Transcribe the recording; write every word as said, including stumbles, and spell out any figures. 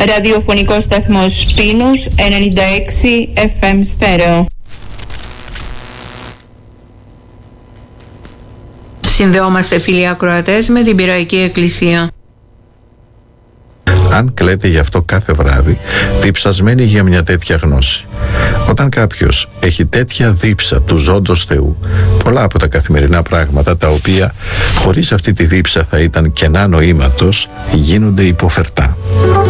Ραδιοφωνικός σταθμός Πίνους ενενήντα έξι εφ εμ στέρεο. Συνδεόμαστε, φίλοι ακροατές, με την Πειραϊκή Εκκλησία. Αν κλαίτε γι' αυτό κάθε βράδυ, διψασμένοι για μια τέτοια γνώση. Όταν κάποιος έχει τέτοια δίψα του ζώντος Θεού, πολλά από τα καθημερινά πράγματα, τα οποία χωρίς αυτή τη δίψα θα ήταν κενά νοήματος, γίνονται υποφερτά.